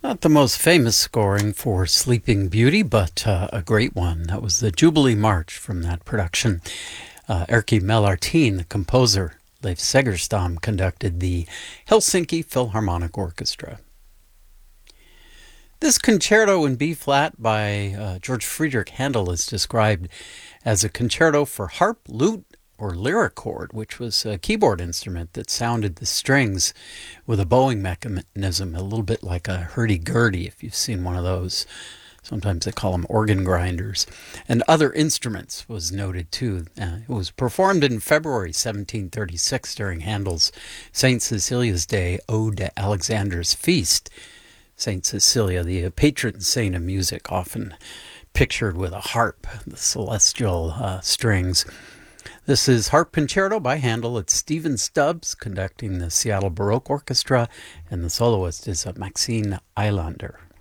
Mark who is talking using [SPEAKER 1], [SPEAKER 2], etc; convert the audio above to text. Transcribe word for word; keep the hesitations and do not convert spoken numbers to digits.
[SPEAKER 1] Not the most famous scoring for Sleeping Beauty, but uh, a great one. That was the Jubilee March from that production. Uh, Erkki Mellartin, the composer, Leif Segerstam, conducted the Helsinki Philharmonic Orchestra. This concerto in B-flat by uh, George Friedrich Handel is described as a concerto for harp, lute, or lyrichord, which was a keyboard instrument that sounded the strings with a bowing mechanism, a little bit like a hurdy-gurdy, if you've seen one of those. Sometimes they call them organ grinders. And other instruments was noted too. Uh, it was performed in February seventeen thirty-six during Handel's Saint Cecilia's Day Ode to Alexander's Feast. Saint Cecilia, the patron saint of music, often pictured with a harp, the celestial uh, strings. This is Harp Concerto by Handel. It's Stephen Stubbs conducting the Seattle Baroque Orchestra, and the soloist is Maxine Eilander.